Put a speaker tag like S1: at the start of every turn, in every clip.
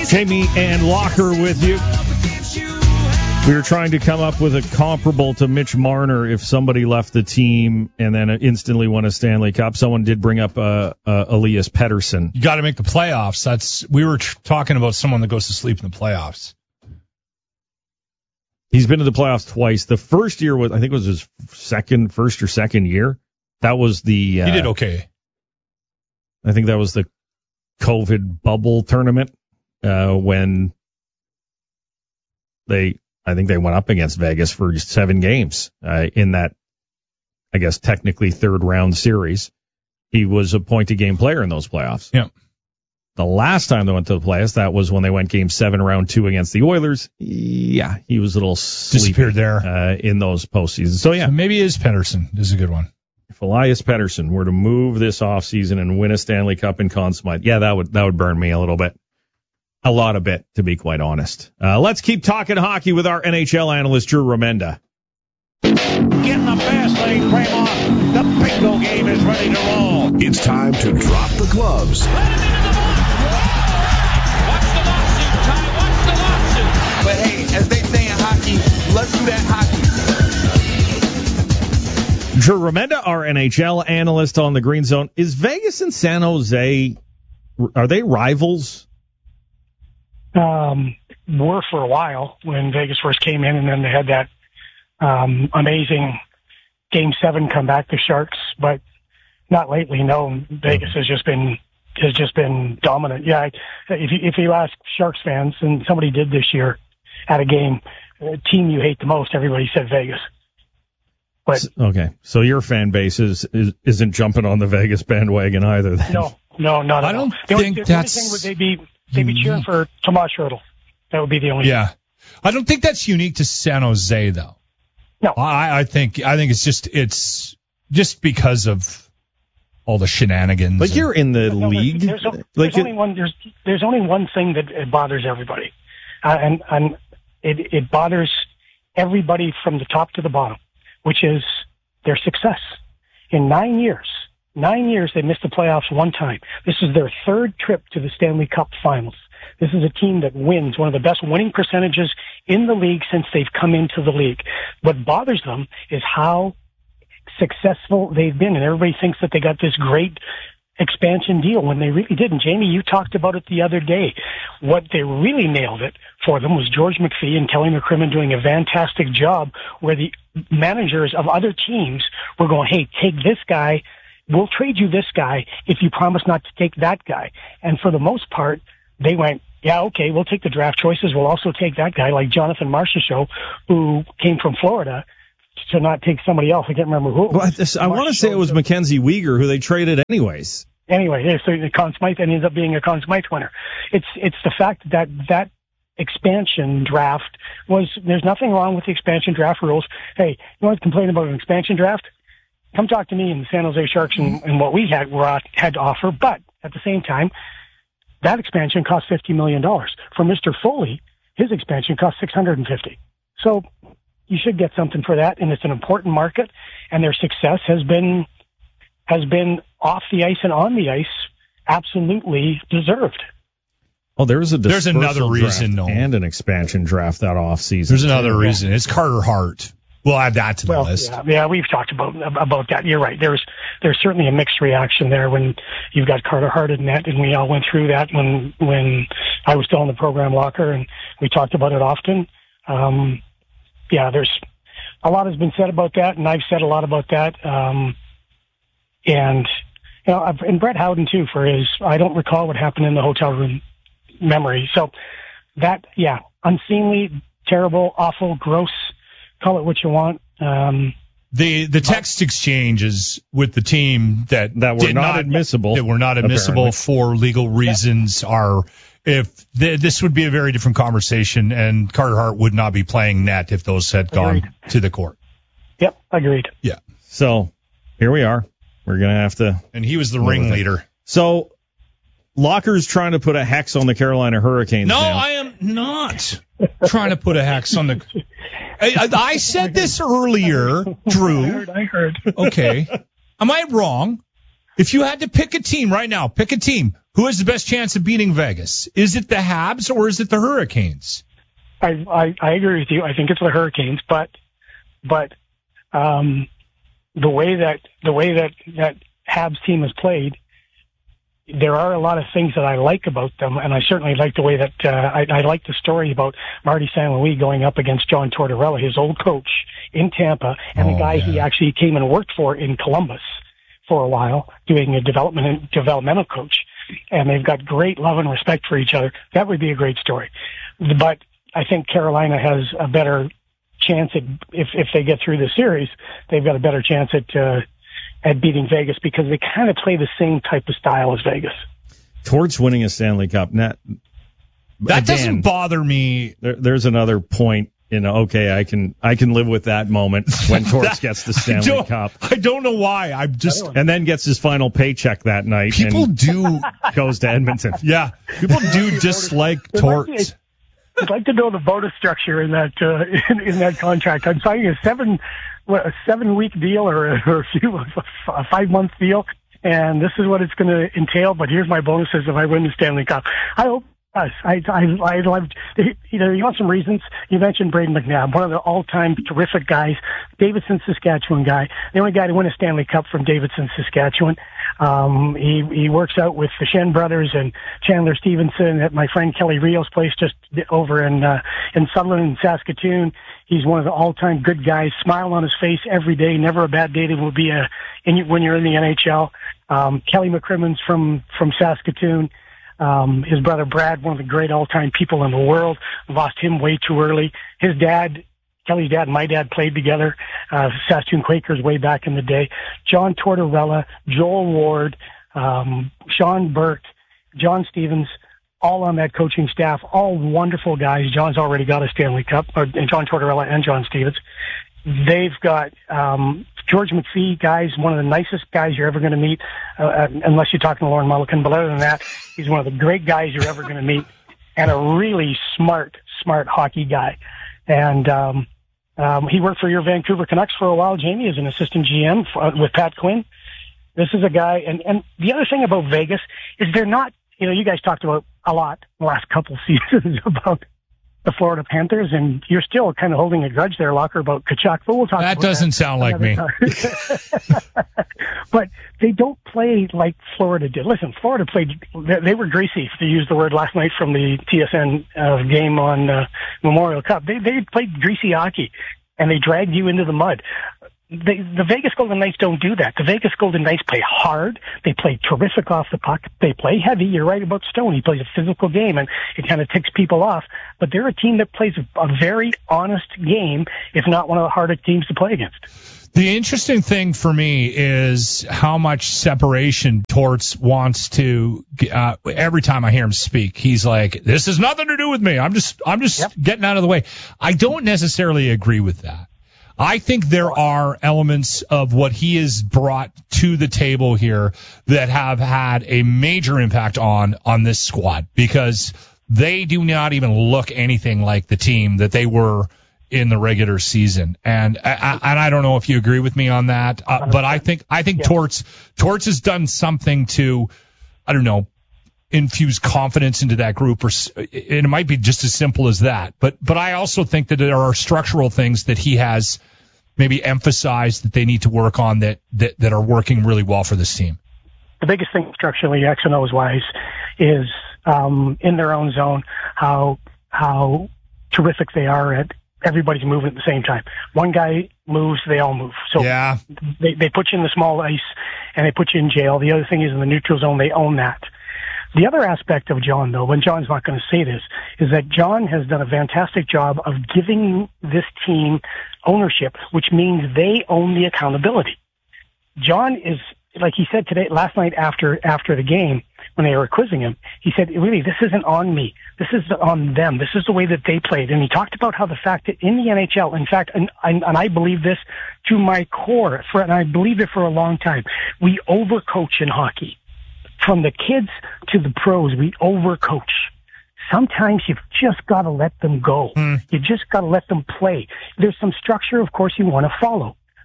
S1: Jamie and Locker with you. We were trying to come up with a comparable to Mitch Marner if somebody left the team and then instantly won a Stanley Cup. Someone did bring up Elias Pettersson.
S2: You got to make the playoffs. We were talking about someone that goes to sleep in the playoffs.
S1: He's been to the playoffs twice. The first year was, I think it was his first or second year. That was the...
S2: he did okay.
S1: I think that was the COVID bubble tournament when I think they went up against Vegas for 7 games in that, I guess, technically third-round series. He was a point-a-game player in those playoffs.
S2: Yeah.
S1: The last time they went to the playoffs, that was when they went Game 7, Round 2 against the Oilers. Yeah, he was a little
S2: disappeared there
S1: in those postseasons. So, yeah.
S2: So maybe it is Pettersson is a good one.
S1: If Elias Pettersson were to move this offseason and win a Stanley Cup in Conn Smythe, yeah, that would burn me a little bit. A lot of it, to be quite honest. Let's keep talking hockey with our NHL analyst, Drew Remenda.
S3: Getting the fast lane frame off. The bingo game is ready to roll.
S4: It's time to drop the gloves.
S3: Let him into the box. Watch the lawsuit, Ty. Watch the lawsuit.
S5: But hey, as they say in hockey, let's do that hockey.
S1: Drew Remenda, our NHL analyst on the Green Zone. Is Vegas and San Jose, are they rivals?
S6: Were for a while when Vegas first came in, and then they had that amazing Game 7 comeback, the Sharks, but not lately. No, Vegas has just been dominant. Yeah, if you ask Sharks fans, and somebody did this year at a game, team you hate the most, everybody said Vegas. But
S1: okay, so your fan base isn't jumping on the Vegas bandwagon either. Then.
S6: No, not
S2: I
S6: at all.
S2: don't think that's.
S6: The only thing would they'd be cheering for Tomas Hertl. That would be the only.
S2: Yeah, I don't think that's unique to San Jose though.
S6: No,
S2: I think it's just because of all the shenanigans.
S1: But you're in the league.
S6: There's only one thing that bothers everybody, and it bothers everybody from the top to the bottom, which is their success. In 9 years, they missed the playoffs one time. This is their third trip to the Stanley Cup Finals. This is a team that wins, one of the best winning percentages in the league since they've come into the league. What bothers them is how successful they've been, and everybody thinks that they got this great expansion deal when they really didn't. Jamie, you talked about it the other day. What they really nailed it for them was George McPhee and Kelly McCrimmon doing a fantastic job where the managers of other teams were going, hey, take this guy. We'll trade you this guy if you promise not to take that guy. And for the most part, they went, yeah, okay, we'll take the draft choices. We'll also take that guy like Jonathan Marchessault, who came from Florida, to not take somebody else. I can't remember who it was.
S1: I want to say it was Mackenzie Weegar, who they traded anyways.
S6: Anyway, yeah, so the Conn Smythe ended up being a Conn Smythe winner. It's the fact that expansion draft there's nothing wrong with the expansion draft rules. Hey, you want to complain about an expansion draft? Come talk to me and the San Jose Sharks and what we had to offer. But at the same time, that expansion cost $50 million. For Mr. Foley, his expansion cost $650. So you should get something for that, and it's an important market, and their success has been off the ice and on the ice absolutely deserved.
S1: Oh, there's
S2: another reason, no,
S1: and an expansion draft that offseason.
S2: There's another reason. It's Carter Hart. We'll add that to the list.
S6: Yeah, we've talked about that. You're right. There's certainly a mixed reaction there when you've got Carter Hart in net, and we all went through that when I was still in the program Locker, and we talked about it often. There's a lot has been said about that, and I've said a lot about that. And Brett Howden too for his, I don't recall what happened in the hotel room memory. So that, unseemly, terrible, awful, gross, call it what you want.
S2: The text exchanges with the team that
S1: were not admissible.
S2: That were not admissible apparently. For legal reasons are, this would be a very different conversation, and Carter Hart would not be playing net if those had gone to the court.
S6: Yep, agreed.
S2: Yeah.
S1: So here we are. We're going to have to.
S2: And he was the ringleader.
S1: So Locker's trying to put a hex on the Carolina Hurricanes.
S2: No,
S1: now.
S2: I am not trying to put a hex on the. I said this earlier, Drew.
S6: I heard.
S2: Okay. Am I wrong? If you had to pick a team right now, pick a team. who has the best chance of beating Vegas? Is it the Habs or is it the Hurricanes?
S6: I agree with you. I think it's the Hurricanes, but the way that Habs team has played, there are a lot of things that I like about them, and I certainly like the way that I like the story about Marty St. Louis going up against John Tortorella, his old coach in Tampa, and the guy he actually came and worked for in Columbus for a while, doing a developmental coach, and they've got great love and respect for each other. That would be a great story. But I think Carolina has a better chance at, if they get through the series, they've got a better chance at beating Vegas because they kind of play the same type of style as Vegas.
S1: Towards winning a Stanley Cup, that
S2: doesn't bother me.
S1: There's another point. Okay, I can live with that moment when Torts gets the Stanley Cup.
S2: I don't know why.
S1: And then gets his final paycheck that night.
S2: People
S1: goes to Edmonton.
S2: Yeah, people do dislike Torts.
S6: I'd like to know the bonus structure in that in that contract. I'm signing a 7-week deal or a 5-month deal, and this is what it's going to entail. But here's my bonuses if I win the Stanley Cup. I hope. I loved, you want some reasons? You mentioned Braden McNabb, one of the all-time terrific guys, Davidson, Saskatchewan guy, the only guy to win a Stanley Cup from Davidson, Saskatchewan. He works out with the Shen brothers and Chandler Stevenson at my friend Kelly Rios' place just over in Sutherland, Saskatoon. He's one of the all-time good guys, smile on his face every day, never a bad day. It will be when you're in the NHL. Kelly McCrimmon's from Saskatoon. His brother Brad, one of the great all-time people in the world, lost him way too early. His dad, Kelly's dad and my dad played together, Saskatoon Quakers way back in the day. John Tortorella, Joel Ward, Sean Burke, John Stevens, all on that coaching staff, all wonderful guys. John's already got a Stanley Cup, John Tortorella and John Stevens. They've got George McPhee, guys, one of the nicest guys you're ever going to meet, unless you're talking to Lauren Mulliken. But other than that, he's one of the great guys you're ever going to meet, and a really smart hockey guy. And he worked for your Vancouver Canucks for a while, Jamie, as an assistant GM with Pat Quinn. This is a guy, and the other thing about Vegas is they're not, you guys talked about a lot the last couple seasons about the Florida Panthers, and you're still kind of holding a grudge there, Locker, about Tkachuk. But we'll talk
S2: that
S6: about
S2: doesn't sound like me.
S6: But they don't play like Florida did. Listen, Florida played, they were greasy, to use the word last night from the TSN game on Memorial Cup. They played greasy hockey, and they dragged you into the mud. The Vegas Golden Knights don't do that. The Vegas Golden Knights play hard. They play terrific off the puck. They play heavy. You're right about Stone. He plays a physical game, and it kind of ticks people off. But they're a team that plays a very honest game, if not one of the hardest teams to play against.
S2: The interesting thing for me is how much separation Torts wants to. Every time I hear him speak, he's like, "This has nothing to do with me. I'm just getting out of the way." I don't necessarily agree with that. I think there are elements of what he has brought to the table here that have had a major impact on this squad, because they do not even look anything like the team that they were in the regular season. And I don't know if you agree with me on that, but I think Torts has done something to, I don't know, infuse confidence into that group, and it might be just as simple as that. But I also think that there are structural things that he has maybe emphasized that they need to work on that are working really well for this team.
S6: The biggest thing structurally, X and O's wise, is in their own zone how terrific they are at everybody's moving at the same time. One guy moves, they all move. So
S2: yeah.
S6: They put you in the small ice and they put you in jail. The other thing is in the neutral zone, they own that. The other aspect of John, though, when John's not going to say this, is that John has done a fantastic job of giving this team ownership, which means they own the accountability. John is, like he said last night after the game, when they were quizzing him, he said, really, this isn't on me. This is on them. This is the way that they played. And he talked about how the fact that in the NHL, in fact, and I believe this to my core, and I believed it for a long time, we overcoach in hockey. From the kids to the pros, we overcoach. Sometimes you've just got to let them go. You just got to let them play. There's some structure, of course, you want to follow.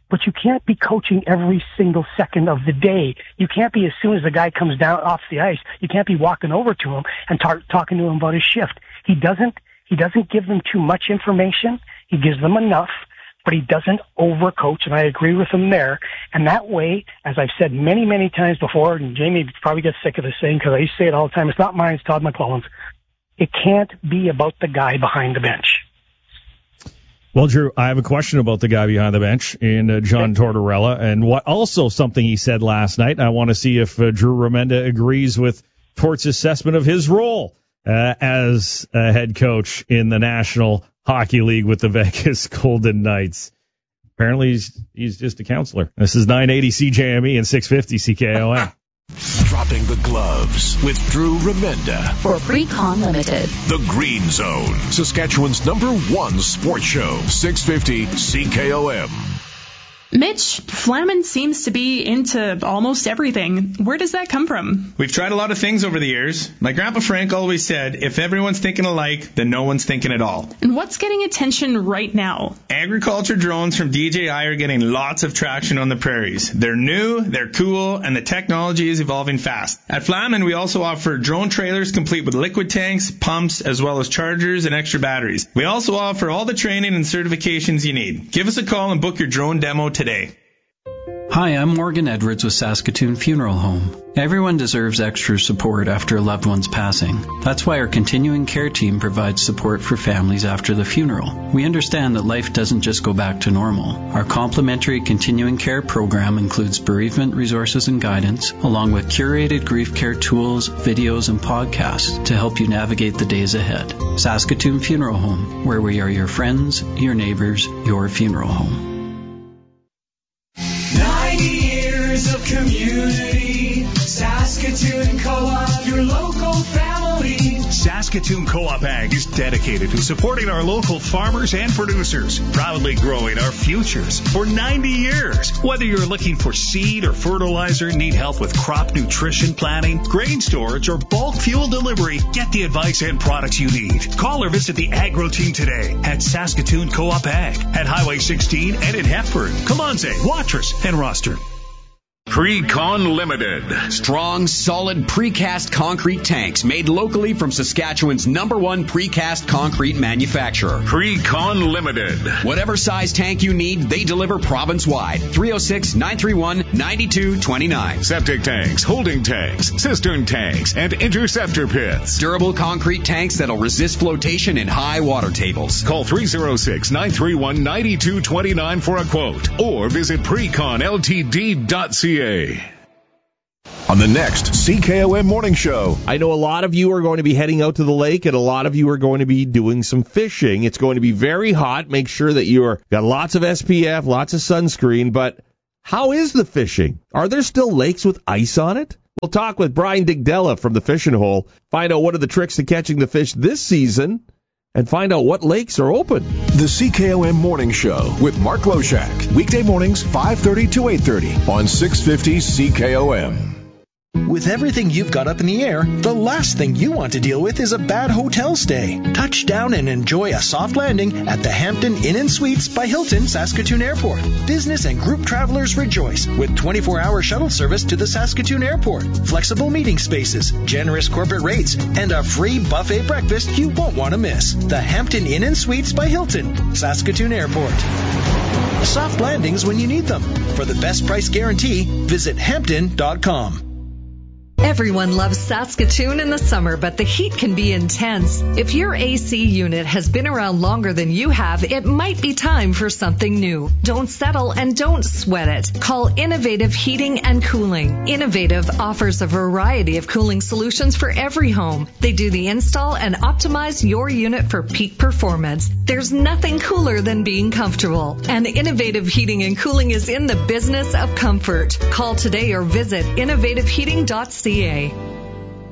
S6: but you can't be coaching every single second of the day. You can't be, as soon as the guy comes down off the ice, you can't be walking over to him and talking to him about his shift. He doesn't give them too much information. He gives them enough, but he doesn't overcoach, and I agree with him there. And that way, as I've said many, many times before, and Jamie probably gets sick of this saying because I used to say it all the time, it's not mine, it's Todd McClellan's. It can't be about the guy behind the bench.
S1: Well, Drew, I have a question about the guy behind the bench in John Tortorella, and what also something he said last night. I want to see if Drew Remenda agrees with Tort's assessment of his role as a head coach in the National Hockey League with the Vegas Golden Knights. Apparently, he's just a counselor. This is 980 CJME and 650 CKOM.
S4: Dropping the gloves with Drew Remenda
S7: for Pre-Con Limited.
S4: The Green Zone, Saskatchewan's #1 sports show, 650 CKOM.
S8: Mitch, Flaman seems to be into almost everything. Where does that come from?
S9: We've tried a lot of things over the years. My Grandpa Frank always said, if everyone's thinking alike, then no one's thinking at all.
S8: And what's getting attention right now?
S9: Agriculture drones from DJI are getting lots of traction on the prairies. They're new, they're cool, and the technology is evolving fast. At Flaman, we also offer drone trailers complete with liquid tanks, pumps, as well as chargers and extra batteries. We also offer all the training and certifications you need. Give us a call and book your drone demo today.
S10: Hi, I'm Morgan Edwards with Saskatoon Funeral Home. Everyone deserves extra support after a loved one's passing. That's why our continuing care team provides support for families after the funeral. We understand that life doesn't just go back to normal. Our complimentary continuing care program includes bereavement resources and guidance, along with curated grief care tools, videos, and podcasts to help you navigate the days ahead. Saskatoon Funeral Home, where we are your friends, your neighbors, your funeral home.
S11: 90 years of community. Saskatoon Co-op, your local family.
S12: Saskatoon Co-op Ag is dedicated to supporting our local farmers and producers, proudly growing our futures for 90 years. Whether you're looking for seed or fertilizer, need help with crop nutrition planning, grain storage, or bulk fuel delivery, get the advice and products you need. Call or visit the Agro Team today at Saskatoon Co-op Ag at Highway 16 and in Hepburn, Kalanze, Watrous, and Roster.
S4: Pre-Con Limited.
S13: Strong, solid precast concrete tanks made locally from Saskatchewan's #1 precast concrete manufacturer.
S4: Pre-Con Limited.
S13: Whatever size tank you need, they deliver province-wide. 306-931-9229.
S4: Septic tanks, holding tanks, cistern tanks, and interceptor pits.
S13: Durable concrete tanks that'll resist flotation in high water tables.
S4: Call 306-931-9229 for a quote or visit preconltd.ca. On the next CKOM Morning Show.
S14: I know a lot of you are going to be heading out to the lake, and a lot of you are going to be doing some fishing. It's going to be very hot. Make sure that you've got lots of SPF, lots of sunscreen. But how is the fishing? Are there still lakes with ice on it? We'll talk with Brian Digdella from the Fishing Hole, find out what are the tricks to catching the fish this season, and find out what lakes are open.
S4: The CKOM Morning Show with Mark Loshak. Weekday mornings, 5:30 to 8:30 on 650 CKOM.
S15: With everything you've got up in the air, the last thing you want to deal with is a bad hotel stay. Touch down and enjoy a soft landing at the Hampton Inn & Suites by Hilton Saskatoon Airport. Business and group travelers rejoice with 24-hour shuttle service to the Saskatoon Airport, flexible meeting spaces, generous corporate rates, and a free buffet breakfast you won't want to miss. The Hampton Inn & Suites by Hilton, Saskatoon Airport. Soft landings when you need them. For the best price guarantee, visit Hampton.com.
S16: Everyone loves Saskatoon in the summer, but the heat can be intense. If your AC unit has been around longer than you have, it might be time for something new. Don't settle and don't sweat it. Call Innovative Heating and Cooling. Innovative offers a variety of cooling solutions for every home. They do the install and optimize your unit for peak performance. There's nothing cooler than being comfortable. And Innovative Heating and Cooling is in the business of comfort. Call today or visit innovativeheating.ca.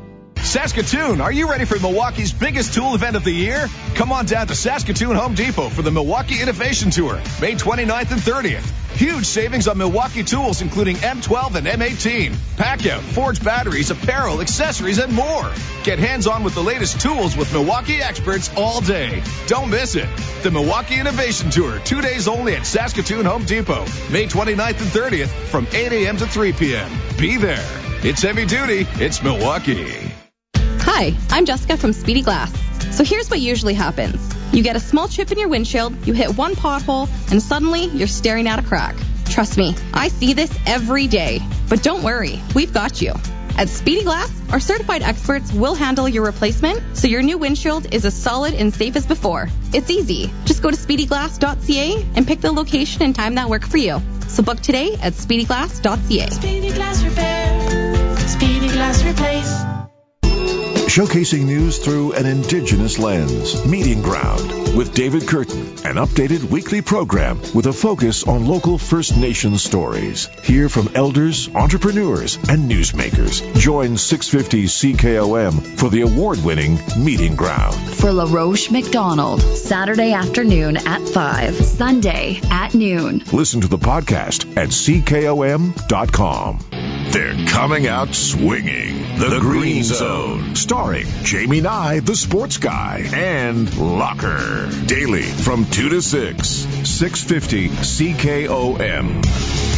S7: Saskatoon, are you ready for Milwaukee's biggest tool event of the year? Come on down to Saskatoon Home Depot for the Milwaukee Innovation Tour, May 29th and 30th. Huge savings on Milwaukee tools, including M12 and M18, Packout, Forge batteries, apparel, accessories, and more. Get hands-on with the latest tools with Milwaukee experts all day. Don't miss it. The Milwaukee Innovation Tour, 2 days only at Saskatoon Home Depot, May 29th and 30th from 8 a.m. to 3 p.m. Be there. It's heavy duty. It's Milwaukee.
S17: Hi, I'm Jessica from Speedy Glass. So here's what usually happens. You get a small chip in your windshield, you hit one pothole, and suddenly you're staring at a crack. Trust me, I see this every day. But don't worry, we've got you. At Speedy Glass, our certified experts will handle your replacement so your new windshield is as solid and safe as before. It's easy. Just go to speedyglass.ca and pick the location and time that work for you. So book today at speedyglass.ca.
S11: Speedy Glass Repair. Speedy Glass Replace.
S4: Showcasing news through an Indigenous lens. Meeting Ground with David Curtin, an updated weekly program with a focus on local First Nations stories. Hear from elders, entrepreneurs, and newsmakers. Join 650 CKOM for the award-winning Meeting Ground.
S18: For LaRoche McDonald, Saturday afternoon at 5, Sunday at noon.
S4: Listen to the podcast at CKOM.com. They're coming out swinging. The Green Zone. Starring Jamie Nye, the sports guy, and Locker. Daily from 2 to 6. 650 CKOM.